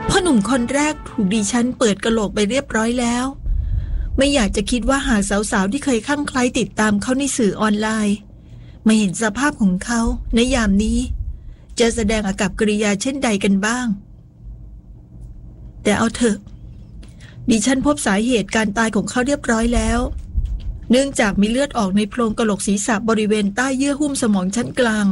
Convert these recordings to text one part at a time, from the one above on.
พ่อหนุ่มคนแรกถูกดิฉันเปิดกะโหลกไปเรียบร้อยแล้วไม่อยากจะคิดว่าหากสาวๆที่เคยคลั่งไคล้ติดตามเขาในสื่อออนไลน์มาเห็นสภาพของเขาในยามนี้จะแสดงอากับกิริยาเช่นใดกันบ้างแต่เอาเถอะดิฉันพบสาเหตุการตายของเขาเรียบร้อยแล้วเนื่องจากมีเลือดออกในโพรงกะโหลกศีรษะบริเวณใต้เยื่อหุ้มสมองชั้นกลาง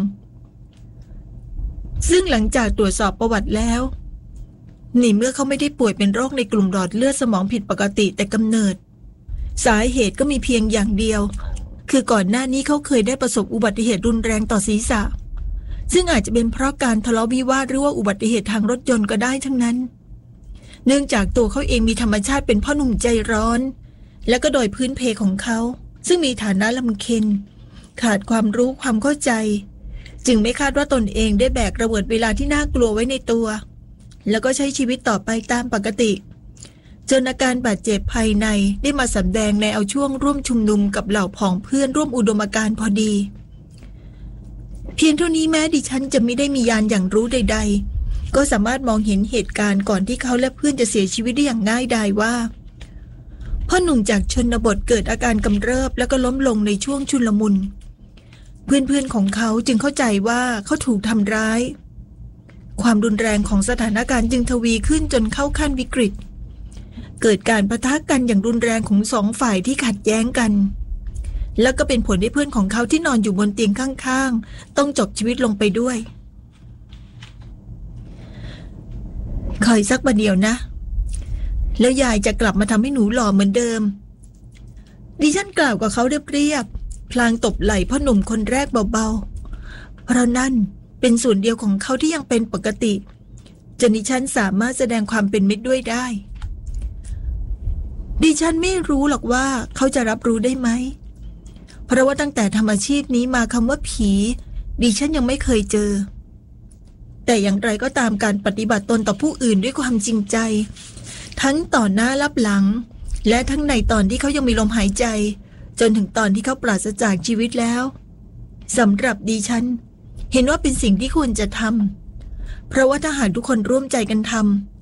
ซึ่งหลังจากตรวจสอบประวัติแล้วนี่เมื่อเขาไม่ได้ป่วยเป็นโรคในกลุ่มหลอดเลือดสมองผิดปกติแต่กำเนิดสาเหตุก็มีเพียงอย่างเดียวคือก่อนหน้านี้เขาเคยได้ประสบอุบัติเหตุรุนแรงต่อศีรษะซึ่งอาจจะเป็นเพราะการทะเลาะวิวาทหรือว่าอุบัติเหตุทางรถยนต์ก็ได้ทั้งนั้นเนื่องจากตัวเขาเองมีธรรมชาติเป็นพ่อหนุ่มใจร้อนและก็โดยพื้นเพของเขาซึ่งมีฐานะลำเค็ญขาดความรู้ความเข้าใจจึงไม่คาดว่าตนเองได้แบกระเบิดเวลาที่น่ากลัวไว้ในตัวแล้วก็ใช้ชีวิตต่อไปตามปกติจนอาการบาดเจ็บภายในได้มาสำแดงในเอาช่วงร่วมชุมนุมกับเหล่าพ้องเพื่อนร่วมอุดมการณ์พอดีเพียงเท่านี้แม้ดิฉันจะไม่ได้มีญาณอย่างรู้ใดๆก็สามารถมองเห็นเหตุการณ์ก่อนที่เขาและเพื่อนจะเสียชีวิตได้อย่างง่ายดายว่าพ่อหนุ่มจากชนบทเกิดอาการกำเริบแล้วก็ล้มลงในช่วงชุลมุนเพื่อนๆของเขาจึงเข้าใจว่าเขาถูกทำร้ายความรุนแรงของสถานการณ์จึงทวีขึ้นจนเข้าขั้นวิกฤตเกิดการปะทะกันอย่างรุนแรงของสองฝ่ายที่ขัดแย้งกันแล้วก็เป็นผลให้เพื่อนของเขาที่นอนอยู่บนเตียงข้างๆต้องจบชีวิตลงไปด้วยคอยสักประเดี๋ยวนะแล้วยายจะกลับมาทำให้หนูหล่อเหมือนเดิมดิฉันกล่าวกับเขาเรียบๆพลางตบไหล่พ่อหนุ่มคนแรกเบาๆเพราะนั่นเป็นส่วนเดียวของเขาที่ยังเป็นปกติจนดิฉันสามารถแสดงความเป็นมิตรด้วยได้ดิฉันไม่รู้หรอกว่าเขาจะรับรู้ได้ไหมเพราะว่าตั้งแต่ทำอาชีพนี้มาคำว่าผีดิฉันยังไม่เคยเจอแต่อย่างไรก็ตามการปฏิบัติตนต่อผู้อื่นด้วยความจริงใจทั้งต่อหน้าลับหลังและทั้งในตอนที่เขายังมีลมหายใจจนถึงตอนที่เขาปราศจากชีวิตแล้วสำหรับดิฉันเห็นว่าเป็นสิ่งที่ควรจะทำเพราะว่าถ้าหากทุกคนร่วมใจกันทำ